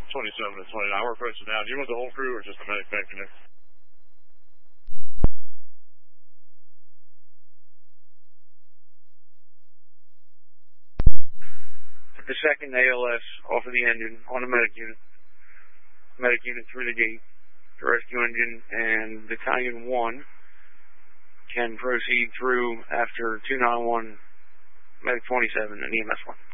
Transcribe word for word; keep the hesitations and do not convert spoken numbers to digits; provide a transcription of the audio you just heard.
twenty-seven to twenty-nine. We're approaching now. Do you want the whole crew or just the medic back in there? The second A L S off of the engine on the medic unit. Medic unit through the gate. The rescue engine and Battalion one can proceed through after two nine one, Medic twenty-seven, and E M S one.